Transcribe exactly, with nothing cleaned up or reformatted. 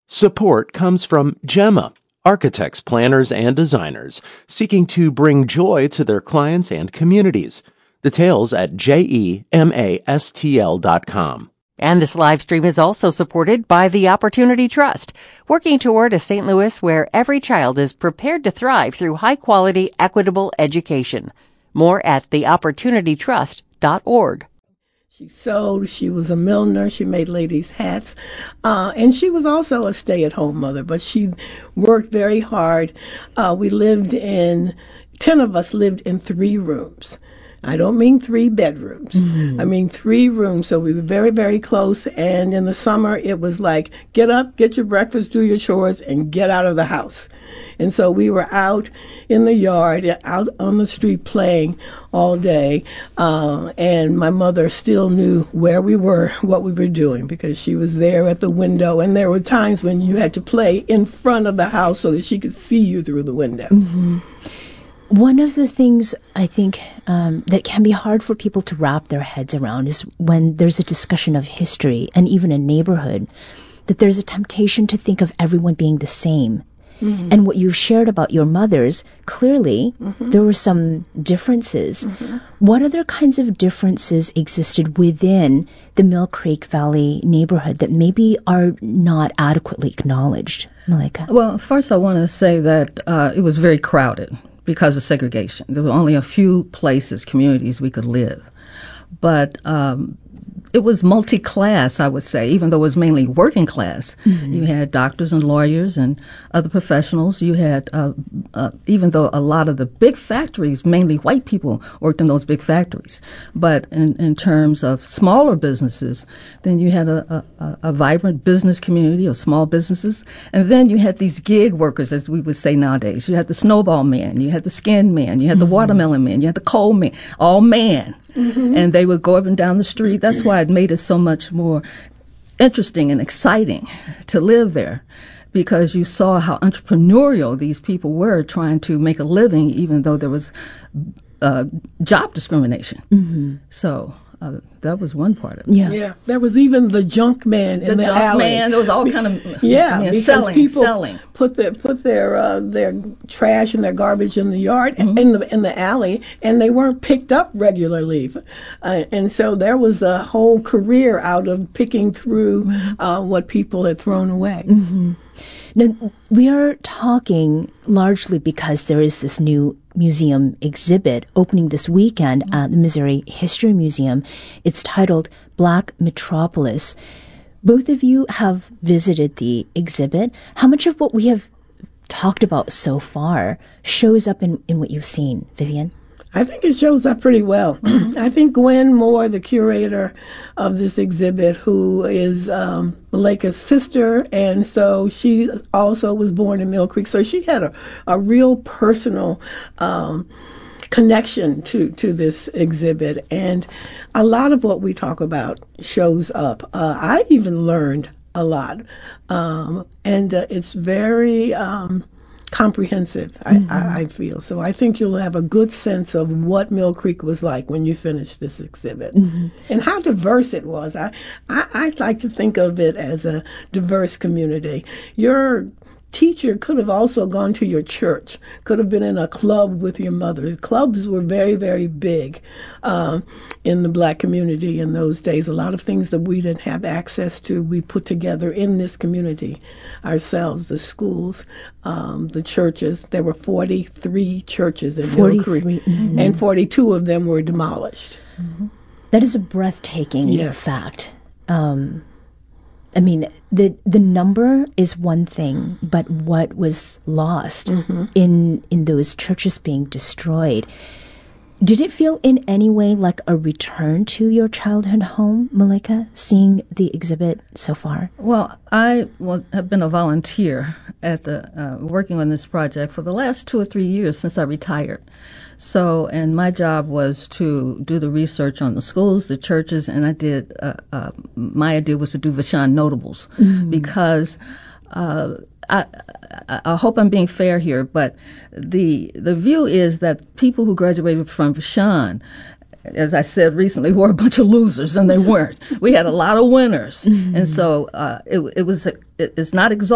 Support comes from Gemma, architects, planners, and designers seeking to bring joy to their clients and communities. Details at gemastl dot com. And this live stream is also supported by the Opportunity Trust, working toward a Saint Louis where every child is prepared to thrive through high-quality, equitable education. More at the opportunity trust dot org. She sewed, she was a milliner, she made ladies' hats, uh, and she was also a stay-at-home mother, but she worked very hard. Uh, we lived in, ten of us lived in three rooms. I don't mean three bedrooms. Mm-hmm. I mean three rooms. So we were very, very close. And in the summer, it was like, get up, get your breakfast, do your chores, and get out of the house. And so we were out in the yard, out on the street playing all day. Uh, and my mother still knew where we were, what we were doing, because she was there at the window. And there were times when you had to play in front of the house so that she could see you through the window. Mm-hmm. One of the things I think um, that can be hard for people to wrap their heads around is when there's a discussion of history and even a neighborhood, that there's a temptation to think of everyone being the same. Mm-hmm. And what you've shared about your mothers, clearly mm-hmm. there were some differences. Mm-hmm. What other kinds of differences existed within the Mill Creek Valley neighborhood that maybe are not adequately acknowledged? Malika? Well, first I want to say that uh, it was very crowded because of segregation. There were only a few places, communities we could live. But um, it was multi-class, I would say, even though it was mainly working class. Mm-hmm. You had doctors and lawyers and other professionals. You had, uh, uh, even though a lot of the big factories, mainly white people worked in those big factories. But in, in terms of smaller businesses, then you had a, a, a vibrant business community of small businesses. And then you had these gig workers, as we would say nowadays. You had the snowball man, you had the skin man, you had mm-hmm. the watermelon man, you had the coal man, all man. Mm-hmm. And they would go up and down the street. That's why it made it so much more interesting and exciting to live there, because you saw how entrepreneurial these people were trying to make a living, even though there was uh, job discrimination. Mm-hmm. So uh, that was one part of it. Yeah, yeah. There was even the junk man in the, the junk alley. man. There was all kind of yeah, I mean, because selling, people selling. put their put their uh, their trash and their garbage in the yard mm-hmm. in the in the alley, and they weren't picked up regularly, uh, and so there was a whole career out of picking through mm-hmm. uh, what people had thrown away. Mm-hmm. Now, we are talking largely because there is this new museum exhibit opening this weekend mm-hmm. at the Missouri History Museum. It's titled Black Metropolis. Both of you have visited the exhibit. How much of what we have talked about so far shows up in, in what you've seen, Vivian? I think it shows up pretty well. I think Gwen Moore, the curator of this exhibit, who is um, Malika's sister, and so she also was born in Mill Creek, so she had a, a real personal um, connection to, to this exhibit, and a lot of what we talk about shows up. Uh, I even learned a lot, um, and uh, it's very... Um, comprehensive, mm-hmm. I, I feel. So I think you'll have a good sense of what Mill Creek was like when you finish this exhibit mm-hmm. and how diverse it was. I, I, I like to think of it as a diverse community. Your teacher could have also gone to your church, could have been in a club with your mother. Clubs were very, very big um, in the black community in those days. A lot of things that we didn't have access to, we put together in this community ourselves, the schools, um, the churches. There were forty-three churches in Mill Creek, mm-hmm. and forty-two of them were demolished. Mm-hmm. That is a breathtaking yes. fact. Um I mean, the the number is one thing, but what was lost mm-hmm. in in those churches being destroyed. Did it feel in any way like a return to your childhood home, Malika, seeing the exhibit so far? Well, I was, have been a volunteer at the uh, working on this project for the last two or three years since I retired. So, and my job was to do the research on the schools, the churches, and I did, uh, uh, my idea was to do Vashon Notables mm-hmm. because uh, I, I, I hope I'm being fair here, but the the view is that people who graduated from Vashon, as I said recently, were a bunch of losers, and they weren't. We had a lot of winners, mm-hmm. and so uh, it, it was it, it's not exhausting.